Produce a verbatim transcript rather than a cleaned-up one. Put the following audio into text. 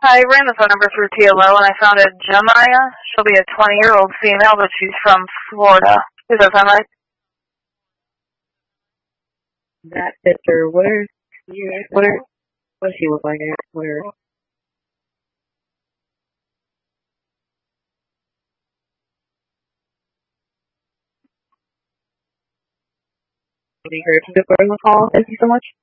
I ran the phone number through T L O and I found a Jemiah. She'll be a twenty-year-old female, but she's from Florida. Does that sound right? That fits her. Where? Where? What does she look like? Where? Be great to go on the call. Thank you so much.